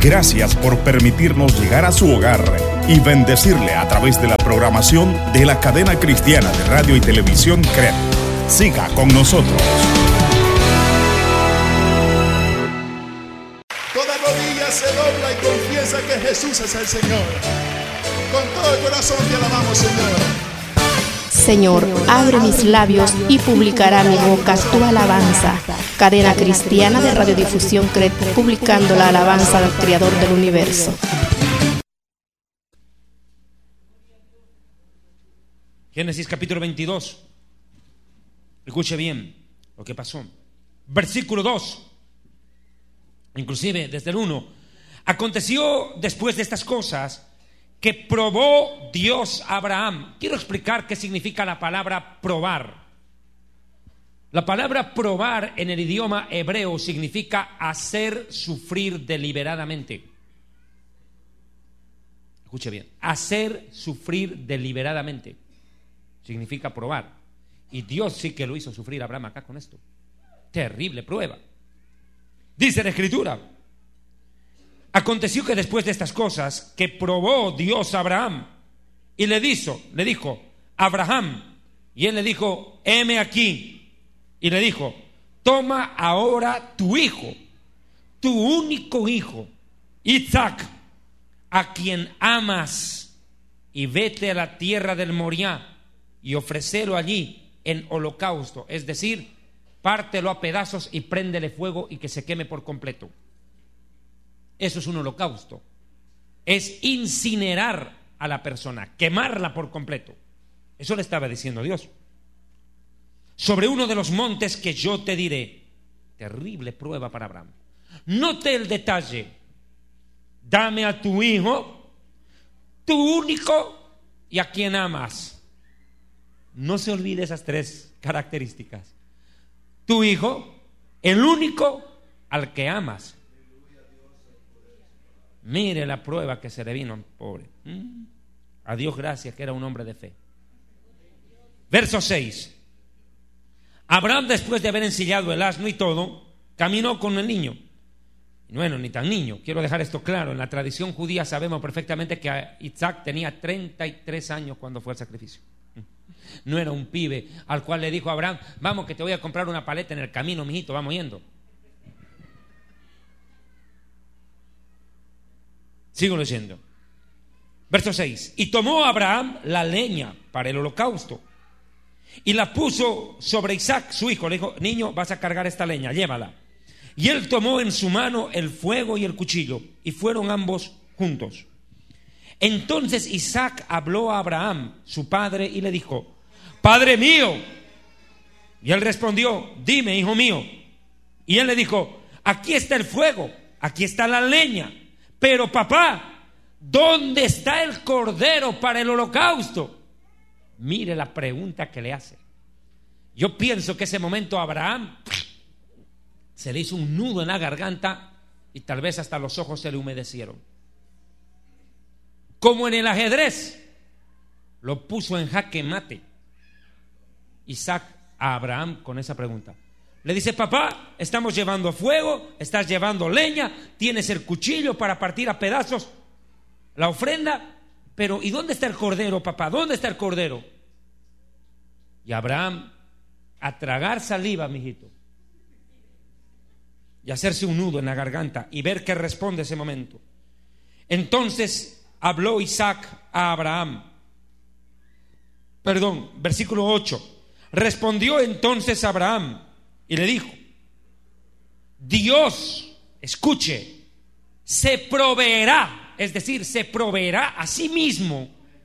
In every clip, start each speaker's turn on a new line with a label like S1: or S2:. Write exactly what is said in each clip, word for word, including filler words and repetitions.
S1: Gracias por permitirnos llegar a su hogar y bendecirle a través de la programación de la cadena cristiana de radio y televisión C R E P. Siga con nosotros.
S2: Toda rodilla se dobla y confiesa que Jesús es el Señor. Con todo el corazón te alabamos, Señor.
S3: Señor, abre mis labios y publicará mi boca tu alabanza. Cadena cristiana de radiodifusión C R E P, publicando la alabanza del Creador del universo.
S4: Génesis capítulo veintidós. Escuche bien lo que pasó. Versículo dos. Inclusive desde el uno. Aconteció después de estas cosas que probó Dios a Abraham. Quiero explicar qué significa la palabra probar. La palabra probar en el idioma hebreo significa hacer sufrir deliberadamente. Escuche bien, hacer sufrir deliberadamente significa probar. Y Dios sí que lo hizo sufrir a Abraham acá con esto. Terrible prueba. Dice la Escritura: aconteció que después de estas cosas que probó Dios a Abraham y le dijo, le dijo, Abraham, y él le dijo, heme aquí, y le dijo, toma ahora tu hijo, tu único hijo, Isaac, a quien amas, y vete a la tierra del Moriah y ofrécelo allí en holocausto, es decir, pártelo a pedazos y préndele fuego y que se queme por completo. Eso es un holocausto. Es incinerar a la persona, quemarla por completo. Eso le estaba diciendo Dios. Sobre uno de los montes que yo te diré. Terrible prueba para Abraham. Note el detalle. Dame a tu hijo, tu único, y a quien amas. No se olvide esas tres características. Tu hijo, el único al que amas. Mire la prueba que se le vino al pobre. ¿Mm? A Dios gracias que era un hombre de fe. Verso seis. Abraham, después de haber ensillado el asno y todo, caminó con el niño. Bueno, ni tan niño. Quiero dejar esto claro. En la tradición judía sabemos perfectamente que Isaac tenía treinta y tres años cuando fue al sacrificio. No era un pibe al cual le dijo a Abraham, vamos que te voy a comprar una paleta en el camino, mijito, vamos yendo. Sigo leyendo. Verso seis. Y tomó Abraham la leña para el holocausto y la puso sobre Isaac, su hijo. Le dijo, niño, vas a cargar esta leña, llévala. Y él tomó en su mano el fuego y el cuchillo, y fueron ambos juntos. Entonces Isaac habló a Abraham, su padre, y le dijo, Padre mío. Y él respondió, dime, hijo mío. Y él le dijo, aquí está el fuego, aquí está la leña. Pero papá, ¿dónde está el cordero para el holocausto? Mire la pregunta que le hace. Yo pienso que ese momento a Abraham se le hizo un nudo en la garganta y tal vez hasta los ojos se le humedecieron. Como en el ajedrez, lo puso en jaque mate Isaac a Abraham con esa pregunta. Le dice, papá, estamos llevando fuego, estás llevando leña, tienes el cuchillo para partir a pedazos la ofrenda, pero ¿y dónde está el cordero, papá? ¿Dónde está el cordero? Y Abraham, a tragar saliva, mijito, y hacerse un nudo en la garganta y ver qué responde ese momento. Entonces habló Isaac a Abraham. Perdón, versículo ocho. Respondió entonces Abraham y le dijo, Dios, escuche, se proveerá, es decir, se proveerá a sí mismo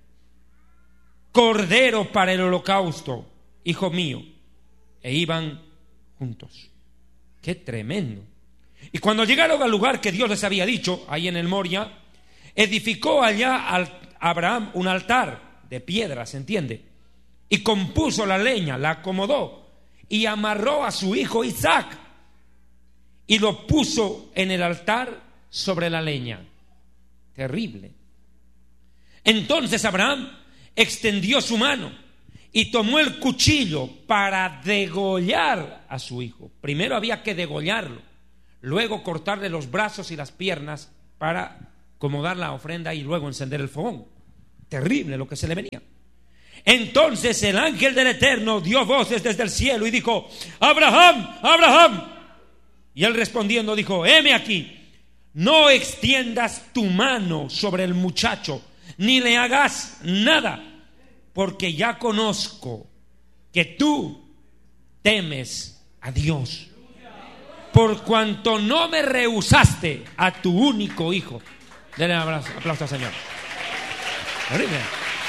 S4: cordero para el holocausto, hijo mío. E iban juntos. ¡Qué tremendo! Y cuando llegaron al lugar que Dios les había dicho, ahí en el Moria, edificó allá a Abraham un altar de piedra, ¿se entiende? Y compuso la leña, la acomodó y amarró a su hijo Isaac y lo puso en el altar sobre la leña. Terrible. Entonces Abraham extendió su mano y tomó el cuchillo para degollar a su hijo. Primero había que degollarlo, luego cortarle los brazos y las piernas para acomodar la ofrenda y luego encender el fogón. Terrible lo que se le venía. Entonces el ángel del Eterno dio voces desde el cielo y dijo: Abraham, Abraham. Y él respondiendo dijo: heme aquí, no extiendas tu mano sobre el muchacho, ni le hagas nada, porque ya conozco que tú temes a Dios, por cuanto no me rehusaste a tu único hijo. Denle un aplauso, aplauso al Señor. Horrible.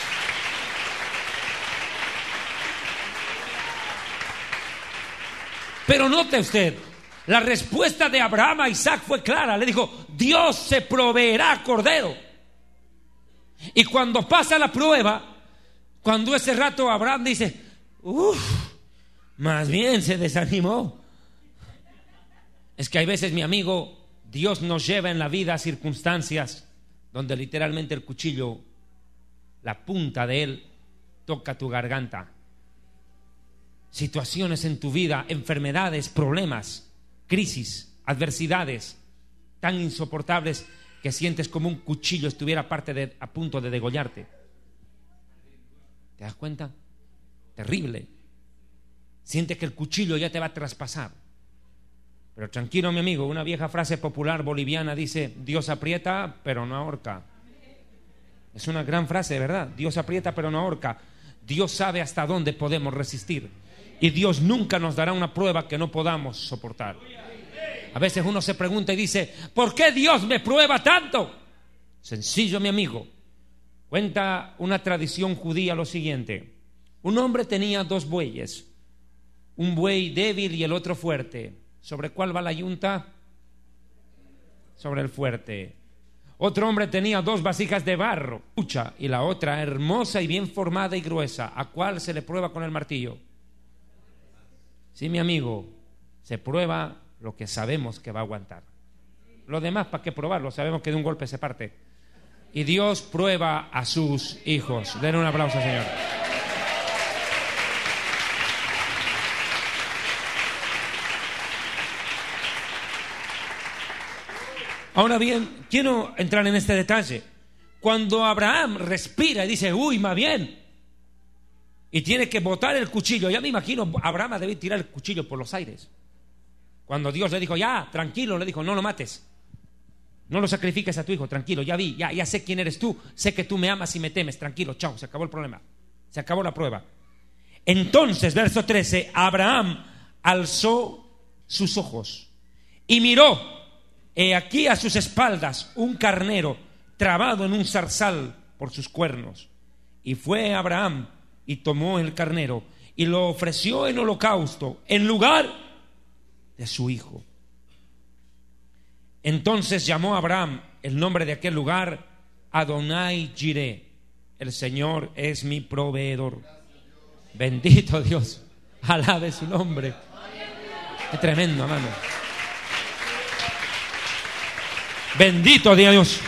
S4: Pero note usted, la respuesta de Abraham a Isaac fue clara. Le dijo: Dios se proveerá cordero. Y cuando pasa la prueba, cuando ese rato Abraham dice: uff, más bien se desanimó. Es que hay veces, mi amigo, Dios nos lleva en la vida a circunstancias donde literalmente el cuchillo, la punta de él, toca tu garganta. Situaciones en tu vida, enfermedades, problemas, crisis, adversidades tan insoportables que sientes como un cuchillo estuviera parte de, a punto de degollarte. ¿Te das cuenta? Terrible. Sientes que el cuchillo ya te va a traspasar. Pero tranquilo, mi amigo, una vieja frase popular boliviana dice: Dios aprieta pero no ahorca. Es una gran frase, ¿verdad? Dios aprieta pero no ahorca. Dios sabe hasta dónde podemos resistir. Y Dios nunca nos dará una prueba que no podamos soportar. A veces uno se pregunta y dice: ¿por qué Dios me prueba tanto? Sencillo, mi amigo. Cuenta una tradición judía lo siguiente: un hombre tenía dos bueyes, un buey débil y el otro fuerte. ¿Sobre cuál va la yunta? Sobre el fuerte. Otro hombre tenía dos vasijas de barro, mucha, y la otra hermosa y bien formada y gruesa. ¿A cuál se le prueba con el martillo? Sí, mi amigo, se prueba lo que sabemos que va a aguantar. Lo demás, ¿para qué probarlo? Sabemos que de un golpe se parte. Y Dios prueba a sus hijos. Den un aplauso, Señor. Ahora bien, quiero entrar en este detalle. Cuando Abraham respira y dice: uy, más bien, y tiene que botar el cuchillo, ya me imagino, Abraham debe tirar el cuchillo por los aires. Cuando Dios le dijo: ya, tranquilo, le dijo: no lo mates, no lo sacrifiques a tu hijo, tranquilo, ya vi, ya, ya sé quién eres tú, sé que tú me amas y me temes, tranquilo, chao, se acabó el problema, se acabó la prueba. Entonces, verso trece, Abraham alzó sus ojos y miró, he aquí a sus espaldas un carnero trabado en un zarzal por sus cuernos. Y fue Abraham y tomó el carnero y lo ofreció en holocausto en lugar de su hijo. Entonces llamó a Abraham el nombre de aquel lugar Adonai Jireh: el Señor es mi proveedor. Bendito Dios, alabe su nombre. Qué tremendo, hermano. Bendito Dios.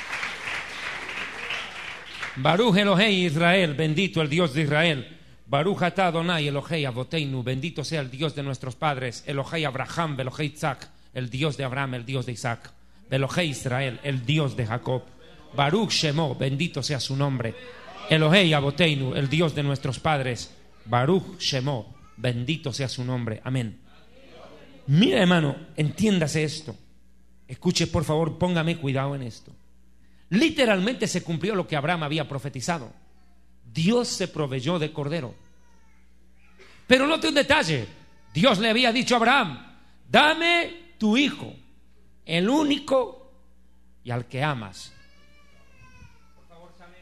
S4: Baruch Elohei Israel, bendito el Dios de Israel. Baruch atah Adonai Elohei Avoteinu, bendito sea el Dios de nuestros padres. Elohei Abraham, Elohei Isaac, el Dios de Abraham, el Dios de Isaac. Elohei Israel, el Dios de Jacob. Baruch Shemo, bendito sea su nombre. Elohei Avoteinu, el Dios de nuestros padres. Baruch Shemo, bendito sea su nombre. Amén. Mira, hermano, entiéndase esto. Escuche, por favor, póngame cuidado en esto. Literalmente se cumplió lo que Abraham había profetizado. Dios se proveyó de cordero. Pero note un detalle. Dios le había dicho a Abraham: dame tu hijo, el único y al que amas. Por favor, Samuel.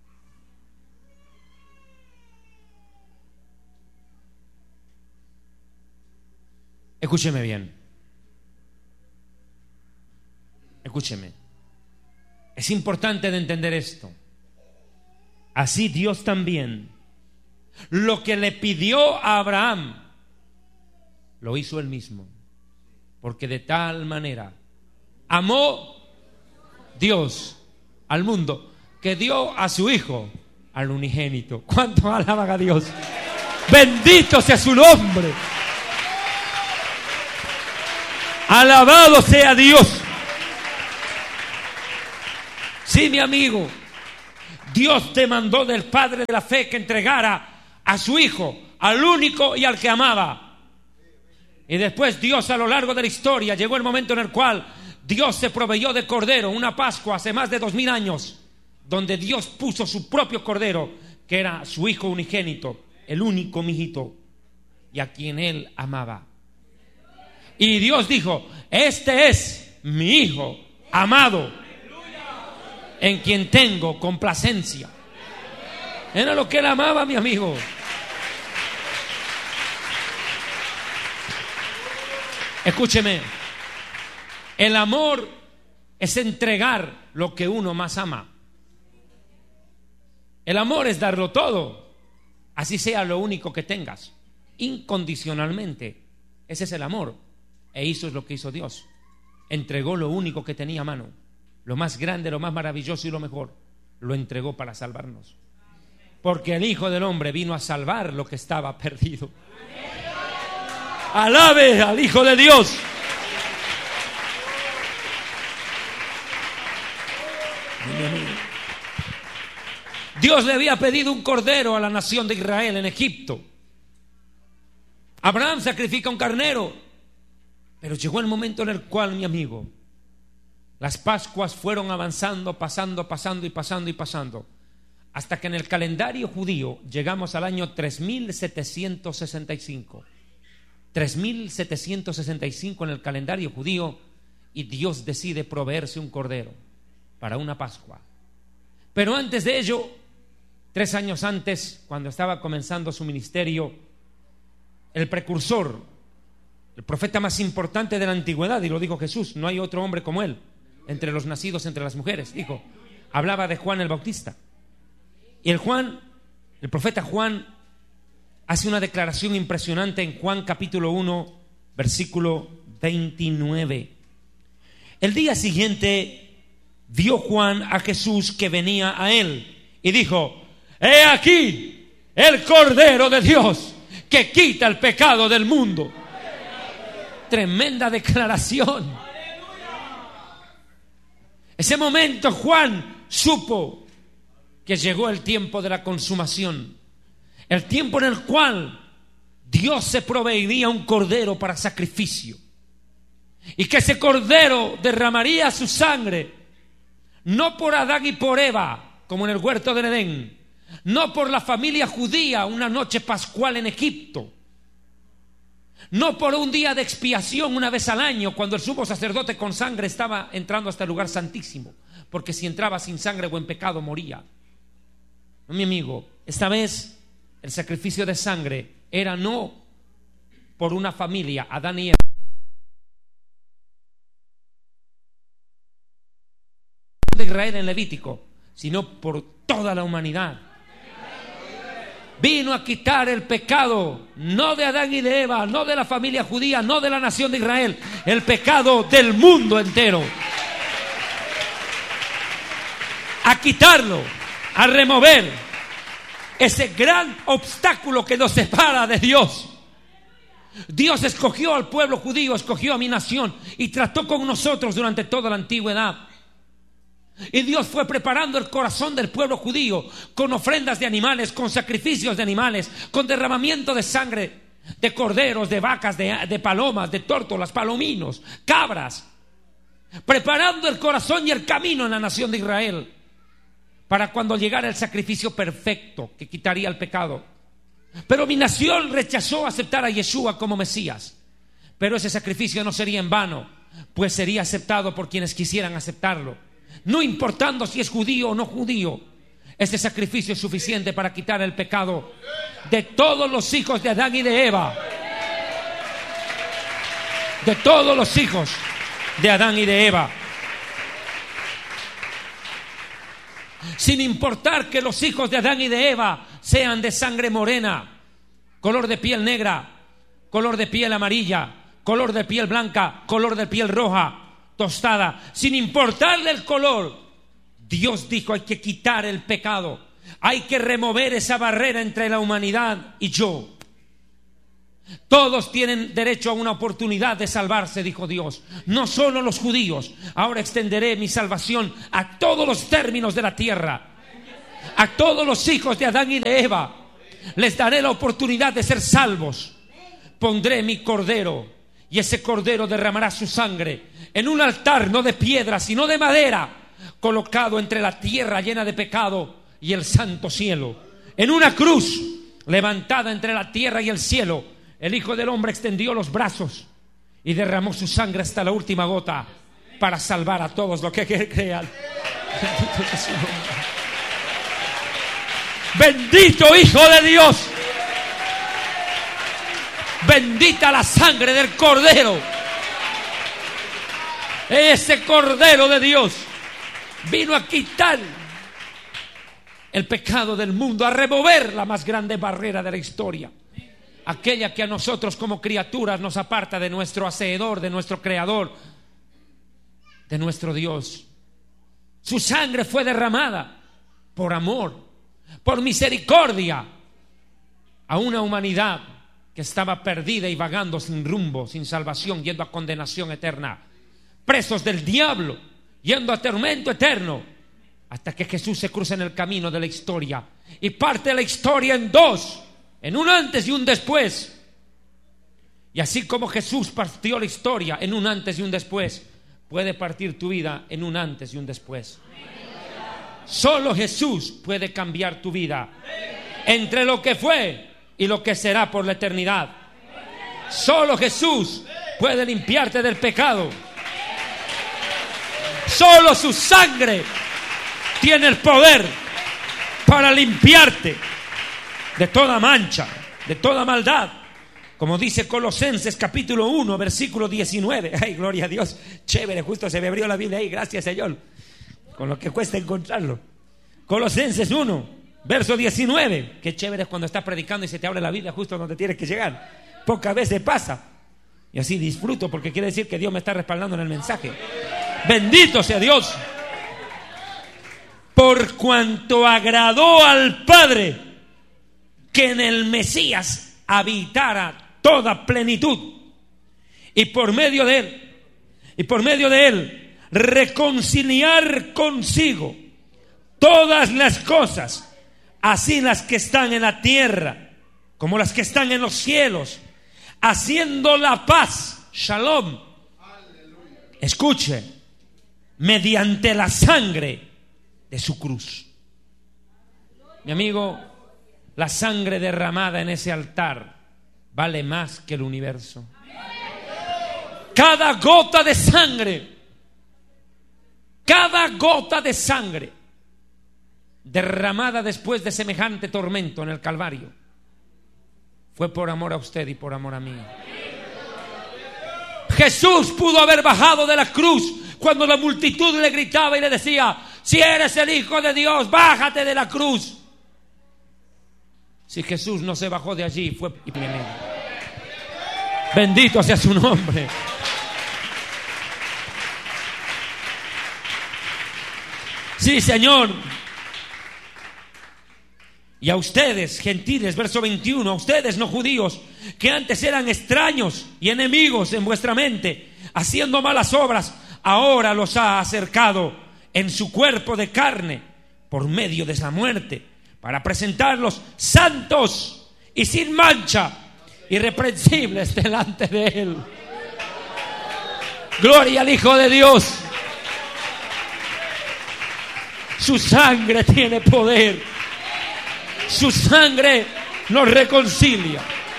S4: Escúcheme bien. Escúcheme. Es importante de entender esto. Así Dios también, lo que le pidió a Abraham, lo hizo él mismo. Porque de tal manera amó Dios al mundo, que dio a su hijo al unigénito. ¿Cuánto alaban a Dios? Bendito sea su nombre. Alabado sea Dios. Sí, mi amigo, Dios demandó del padre de la fe que entregara a su hijo, al único y al que amaba. Y después Dios, a lo largo de la historia, llegó el momento en el cual Dios se proveyó de cordero, una Pascua hace más de dos mil años, donde Dios puso su propio cordero, que era su hijo unigénito, el único mijito, y a quien él amaba. Y Dios dijo: este es mi hijo amado, en quien tengo complacencia. Era lo que él amaba, mi amigo. Escúcheme, el amor es entregar lo que uno más ama. El amor es darlo todo, así sea lo único que tengas, incondicionalmente. Ese es el amor. E eso es lo que hizo Dios. Entregó lo único que tenía a mano, lo más grande, lo más maravilloso y lo mejor. Lo entregó para salvarnos. Porque el Hijo del Hombre vino a salvar lo que estaba perdido. Alabe al Hijo de Dios. Dios le había pedido un cordero a la nación de Israel en Egipto. Abraham sacrifica un carnero, pero llegó el momento en el cual, mi amigo, las Pascuas fueron avanzando, pasando, pasando y pasando y pasando, hasta que en el calendario judío llegamos al año tres mil setecientos sesenta y cinco. tres mil setecientos sesenta y cinco en el calendario judío, y Dios decide proveerse un cordero para una Pascua. Pero antes de ello, tres años antes, cuando estaba comenzando su ministerio, el precursor, el profeta más importante de la antigüedad, y lo dijo Jesús, no hay otro hombre como él entre los nacidos entre las mujeres, dijo, hablaba de Juan el Bautista. Y el Juan, el profeta Juan, hace una declaración impresionante en Juan capítulo uno, versículo veintinueve. El día siguiente vio Juan a Jesús que venía a él y dijo: he aquí el Cordero de Dios que quita el pecado del mundo. Tremenda declaración. Ese momento Juan supo que llegó el tiempo de la consumación, el tiempo en el cual Dios se proveería un cordero para sacrificio, y que ese cordero derramaría su sangre, no por Adán y por Eva, como en el huerto del Edén, no por la familia judía una noche pascual en Egipto, no por un día de expiación una vez al año, cuando el sumo sacerdote con sangre estaba entrando hasta el lugar santísimo, porque si entraba sin sangre o en pecado moría. No, mi amigo, esta vez el sacrificio de sangre era no por una familia, Adán y Eva, de Israel en Levítico, sino por toda la humanidad. Vino a quitar el pecado, no de Adán y de Eva, no de la familia judía, no de la nación de Israel, el pecado del mundo entero. A quitarlo, a remover ese gran obstáculo que nos separa de Dios. Dios escogió al pueblo judío, escogió a mi nación y trató con nosotros durante toda la antigüedad. Y Dios fue preparando el corazón del pueblo judío con ofrendas de animales, con sacrificios de animales, con derramamiento de sangre de corderos, de vacas, de, de palomas, de tórtolas, palominos, cabras, preparando el corazón y el camino en la nación de Israel para cuando llegara el sacrificio perfecto que quitaría el pecado. Pero mi nación rechazó aceptar a Yeshua como Mesías. Pero ese sacrificio no sería en vano, pues sería aceptado por quienes quisieran aceptarlo. No importando si es judío o no judío, ese sacrificio es suficiente para quitar el pecado de todos los hijos de Adán y de Eva. De todos los hijos de Adán y de Eva. Sin importar que los hijos de Adán y de Eva sean de sangre morena, color de piel negra, color de piel amarilla, color de piel blanca, color de piel roja, tostada, sin importarle el color, Dios dijo: hay que quitar el pecado, hay que remover esa barrera entre la humanidad y yo. Todos tienen derecho a una oportunidad de salvarse, dijo Dios. No solo los judíos. Ahora extenderé mi salvación a todos los términos de la tierra. A todos los hijos de Adán y de Eva. Les daré la oportunidad de ser salvos. Pondré mi cordero, y ese cordero derramará su sangre en un altar no de piedra, sino de madera, colocado entre la tierra llena de pecado y el santo cielo. En una cruz levantada entre la tierra y el cielo, el Hijo del Hombre extendió los brazos y derramó su sangre hasta la última gota para salvar a todos los que crean. Bendito es su nombre. Bendito Hijo de Dios. Bendita la sangre del Cordero. Ese Cordero de Dios vino a quitar el pecado del mundo, a remover la más grande barrera de la historia, aquella que a nosotros como criaturas nos aparta de nuestro Hacedor, de nuestro Creador, de nuestro Dios. Su sangre fue derramada por amor, por misericordia a una humanidad que estaba perdida y vagando sin rumbo, sin salvación, yendo a condenación eterna, presos del diablo, yendo a tormento eterno, hasta que Jesús se cruza en el camino de la historia y parte la historia en dos, en un antes y un después. Y así como Jesús partió la historia en un antes y un después, puede partir tu vida en un antes y un después. Solo Jesús puede cambiar tu vida entre lo que fue y lo que será por la eternidad. Solo Jesús puede limpiarte del pecado. Solo su sangre tiene el poder para limpiarte de toda mancha, de toda maldad. Como dice Colosenses capítulo uno, versículo diecinueve. Ay, gloria a Dios. Chévere, justo se me abrió la Biblia ahí. Gracias, Señor. Con lo que cuesta encontrarlo. Colosenses uno, verso diecinueve. Qué chévere es cuando estás predicando y se te abre la Biblia justo donde tienes que llegar. Pocas veces pasa. Y así disfruto porque quiere decir que Dios me está respaldando en el mensaje. Bendito sea Dios. Por cuanto agradó al Padre que en el Mesías habitara toda plenitud, y por medio de él, y por medio de él, reconciliar consigo todas las cosas, así las que están en la tierra como las que están en los cielos, haciendo la paz, shalom. Escuche, mediante la sangre de su cruz. Mi amigo, la sangre derramada en ese altar vale más que el universo. Cada gota de sangre, cada gota de sangre derramada después de semejante tormento en el Calvario fue por amor a usted y por amor a mí. Jesús pudo haber bajado de la cruz cuando la multitud le gritaba y le decía: si eres el Hijo de Dios, bájate de la cruz. Si Jesús no se bajó de allí, fue bendito sea su nombre. Sí, Señor. Y a ustedes, gentiles, verso veintiuno, a ustedes no judíos, que antes eran extraños y enemigos en vuestra mente, haciendo malas obras, ahora los ha acercado en su cuerpo de carne por medio de esa muerte, para presentarlos santos y sin mancha, irreprensibles delante de él. Gloria al Hijo de Dios. Su sangre tiene poder. Su sangre nos reconcilia.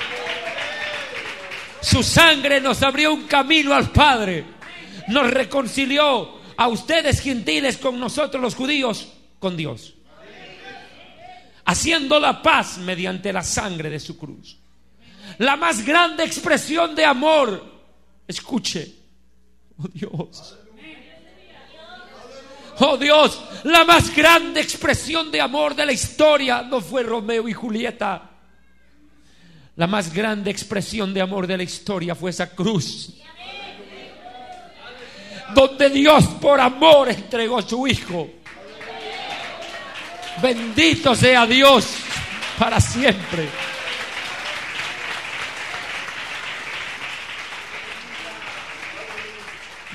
S4: Su sangre nos abrió un camino al Padre. Nos reconcilió a ustedes gentiles con nosotros los judíos, con Dios, haciendo la paz mediante la sangre de su cruz. La más grande expresión de amor. Escuche, oh Dios, oh Dios, la más grande expresión de amor de la historia no fue Romeo y Julieta. La más grande expresión de amor de la historia fue esa cruz, donde Dios por amor entregó a su Hijo. Bendito sea Dios para siempre.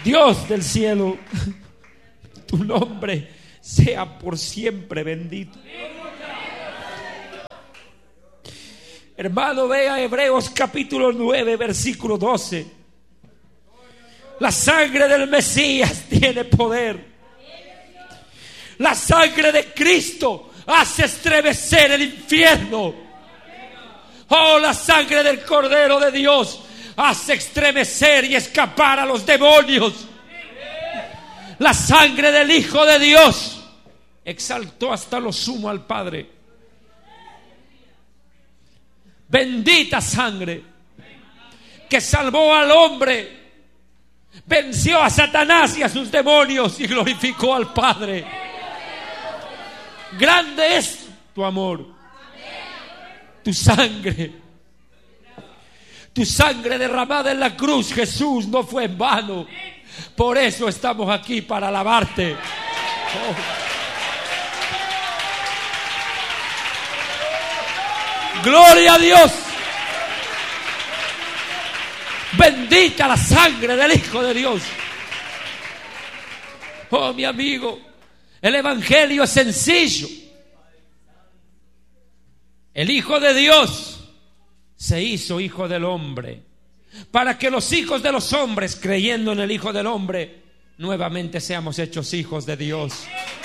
S4: Dios del cielo, tu nombre sea por siempre bendito. Hermano, vea Hebreos capítulo nueve, versículo doce. La sangre del Mesías tiene poder. La sangre de Cristo hace estremecer el infierno. Oh, la sangre del Cordero de Dios hace estremecer y escapar a los demonios. La sangre del Hijo de Dios exaltó hasta lo sumo al Padre. Bendita sangre que salvó al hombre, venció a Satanás y a sus demonios y glorificó al Padre. Grande es tu amor, tu sangre, tu sangre derramada en la cruz, Jesús, no fue en vano. Por eso estamos aquí, para alabarte. Oh. Gloria a Dios. Bendita la sangre del Hijo de Dios. Oh, mi amigo, el evangelio es sencillo. El Hijo de Dios se hizo hijo del hombre, para que los hijos de los hombres, creyendo en el Hijo del Hombre, nuevamente seamos hechos hijos de Dios.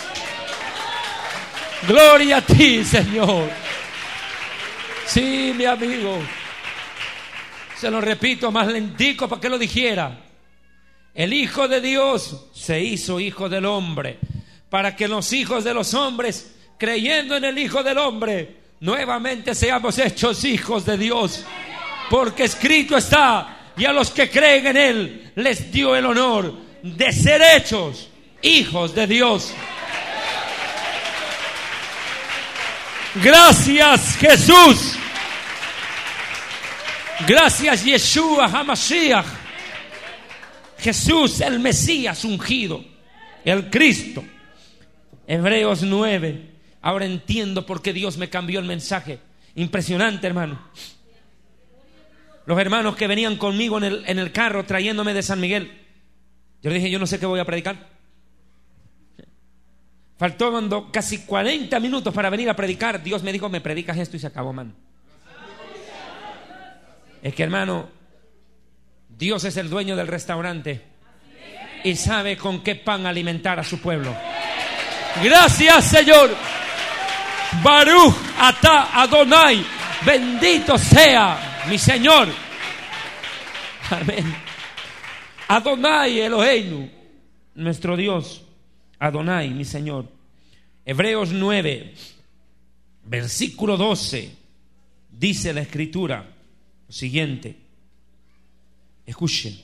S4: Gloria a ti, Señor. Sí, mi amigo, se lo repito más lentico para que lo dijera. El Hijo de Dios se hizo hijo del hombre, para que los hijos de los hombres, creyendo en el Hijo del Hombre, nuevamente seamos hechos hijos de Dios. Porque escrito está: y a los que creen en Él les dio el honor de ser hechos hijos de Dios. Gracias, Jesús. Gracias, Yeshua HaMashiach. Jesús, el Mesías ungido, el Cristo. Hebreos nueve. Ahora entiendo por qué Dios me cambió el mensaje. Impresionante, hermano. Los hermanos que venían conmigo en el, en el carro trayéndome de San Miguel, yo le dije: yo no sé qué voy a predicar. Faltando casi cuarenta minutos para venir a predicar. Dios me dijo: me predicas esto y se acabó, man. Es que, hermano, Dios es el dueño del restaurante y sabe con qué pan alimentar a su pueblo. Gracias, Señor. Baruch atah Adonai. Bendito sea mi Señor. Amén. Adonai Eloheinu, nuestro Dios. Adonai, mi Señor. Hebreos nueve, versículo doce, dice la Escritura lo siguiente. Escuchen.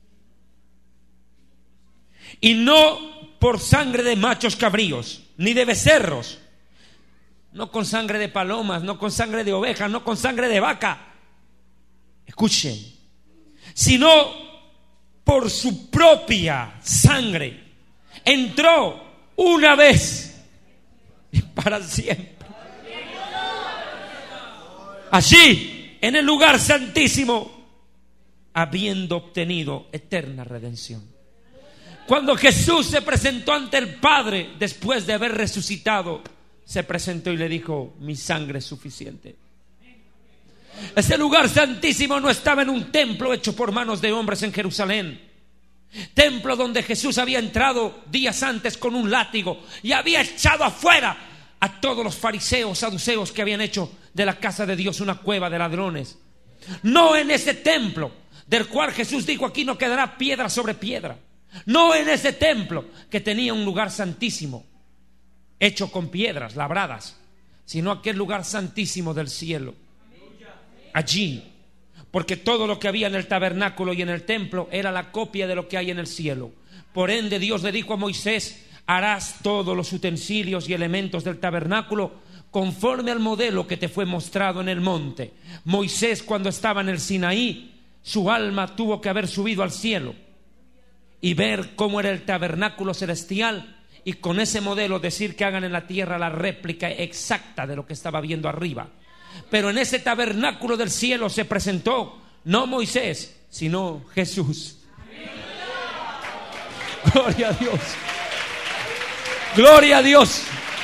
S4: Y no por sangre de machos cabríos, ni de becerros, no con sangre de palomas, no con sangre de ovejas, no con sangre de vaca. Escuchen. Sino por su propia sangre entró una vez y para siempre allí en el lugar santísimo, habiendo obtenido eterna redención. Cuando Jesús se presentó ante el Padre después de haber resucitado, se presentó y le dijo: mi sangre es suficiente. Ese lugar santísimo no estaba en un templo hecho por manos de hombres en Jerusalén, templo donde Jesús había entrado días antes con un látigo y había echado afuera a todos los fariseos, saduceos que habían hecho de la casa de Dios una cueva de ladrones. No en ese templo del cual Jesús dijo: aquí no quedará piedra sobre piedra. No en ese templo que tenía un lugar santísimo hecho con piedras labradas, sino aquel lugar santísimo del cielo. Allí, porque todo lo que había en el tabernáculo y en el templo era la copia de lo que hay en el cielo. Por ende, Dios le dijo a Moisés: harás todos los utensilios y elementos del tabernáculo conforme al modelo que te fue mostrado en el monte. Moisés, cuando estaba en el Sinaí, su alma tuvo que haber subido al cielo y ver cómo era el tabernáculo celestial, y con ese modelo decir que hagan en la tierra la réplica exacta de lo que estaba viendo arriba. Pero en ese tabernáculo del cielo se presentó no Moisés, sino Jesús. Gloria a Dios. Gloria a Dios.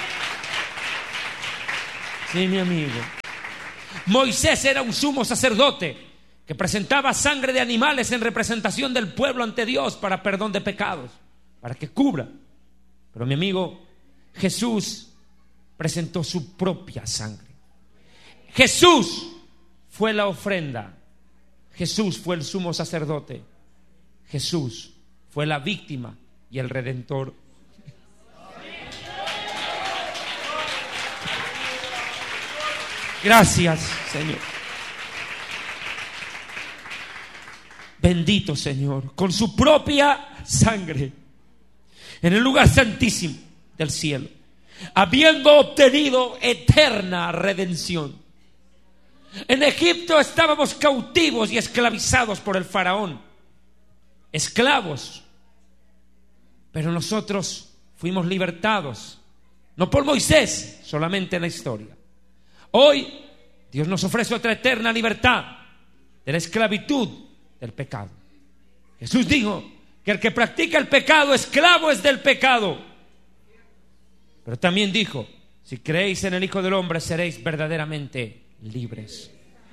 S4: Sí, mi amigo. Moisés era un sumo sacerdote que presentaba sangre de animales en representación del pueblo ante Dios para perdón de pecados, para que cubra. Pero mi amigo, Jesús presentó su propia sangre. Jesús fue la ofrenda. Jesús fue el sumo sacerdote. Jesús fue la víctima y el redentor. Gracias, Señor. Bendito Señor, con su propia sangre, en el lugar santísimo del cielo, habiendo obtenido eterna redención. En Egipto estábamos cautivos y esclavizados por el faraón, esclavos, pero nosotros fuimos libertados, no por Moisés, solamente en la historia. Hoy Dios nos ofrece otra eterna libertad de la esclavitud del pecado. Jesús dijo que el que practica el pecado, esclavo es del pecado. Pero también dijo: si creéis en el Hijo del Hombre, seréis verdaderamente libres.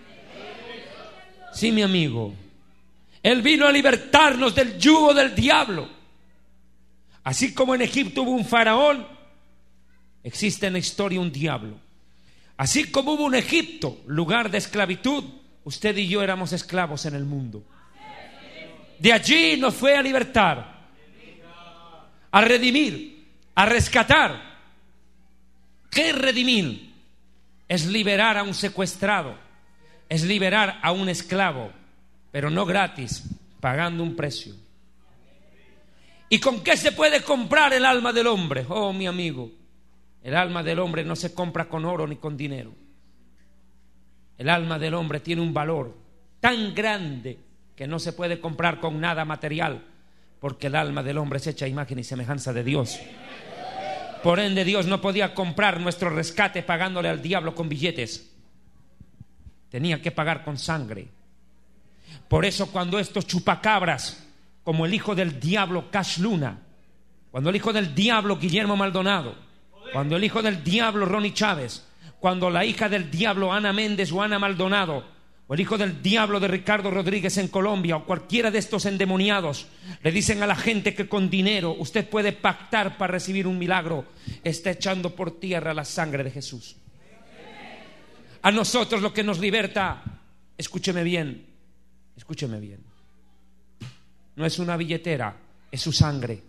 S4: Sí, mi amigo, Él vino a libertarnos del yugo del diablo. Así como en Egipto hubo un faraón, existe en la historia un diablo. Así como hubo un Egipto, lugar de esclavitud, usted y yo éramos esclavos en el mundo. De allí nos fue a libertar, a redimir, a rescatar. ¿Qué es redimir? Es liberar a un secuestrado, es liberar a un esclavo, pero no gratis, pagando un precio. ¿Y con qué se puede comprar el alma del hombre? Oh, mi amigo, el alma del hombre no se compra con oro ni con dinero. El alma del hombre tiene un valor tan grande que no se puede comprar con nada material, porque el alma del hombre es hecha a imagen y semejanza de Dios. Por ende, Dios no podía comprar nuestro rescate pagándole al diablo con billetes. Tenía que pagar con sangre. Por eso, cuando estos chupacabras, como el hijo del diablo Cash Luna, cuando el hijo del diablo Guillermo Maldonado, cuando el hijo del diablo Ronnie Chávez, cuando la hija del diablo Ana Méndez o Ana Maldonado, o el hijo del diablo de Ricardo Rodríguez en Colombia, o cualquiera de estos endemoniados, le dicen a la gente que con dinero usted puede pactar para recibir un milagro, está echando por tierra la sangre de Jesús. A nosotros lo que nos liberta, escúcheme bien, escúcheme bien, no es una billetera, es su sangre.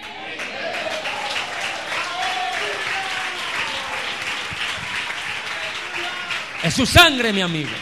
S4: Es su sangre, mi amigo.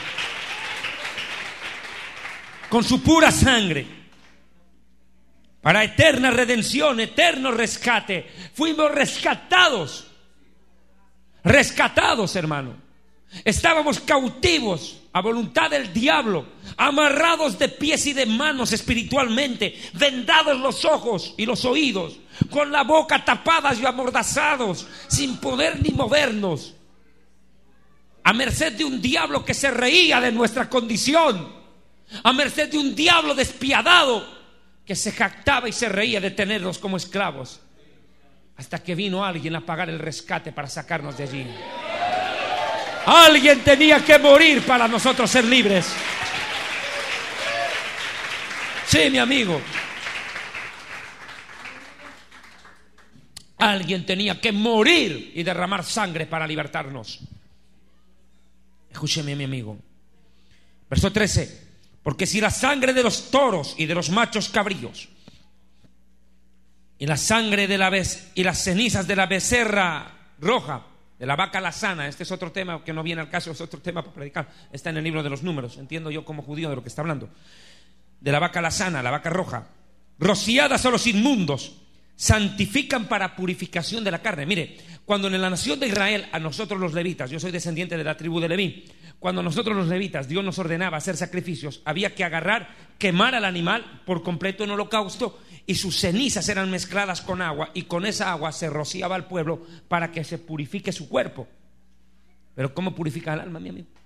S4: Con su pura sangre, para eterna redención, eterno rescate. Fuimos rescatados. Rescatados, hermano. Estábamos cautivos a voluntad del diablo, amarrados de pies y de manos espiritualmente, vendados los ojos y los oídos, con la boca tapadas y amordazados, sin poder ni movernos, a merced de un diablo que se reía de nuestra condición, a merced de un diablo despiadado que se jactaba y se reía de tenernos como esclavos, hasta que vino alguien a pagar el rescate para sacarnos de allí. Alguien tenía que morir para nosotros ser libres. Sí, mi amigo. Alguien tenía que morir y derramar sangre para libertarnos. Escúcheme, mi amigo. Verso trece. Porque si la sangre de los toros y de los machos cabríos y la sangre de la vez y las cenizas de la becerra roja, de la vaca lazana, este es otro tema que no viene al caso, es otro tema para predicar, está en el libro de los Números, entiendo yo como judío de lo que está hablando, de la vaca lazana, la vaca roja, rociadas a los inmundos, santifican para purificación de la carne. Mire, cuando en la nación de Israel, a nosotros los levitas, yo soy descendiente de la tribu de Leví, cuando nosotros los levitas, Dios nos ordenaba hacer sacrificios, había que agarrar, quemar al animal por completo en holocausto, y sus cenizas eran mezcladas con agua, y con esa agua se rociaba al pueblo para que se purifique su cuerpo. Pero ¿cómo purifica el alma, mi amigo?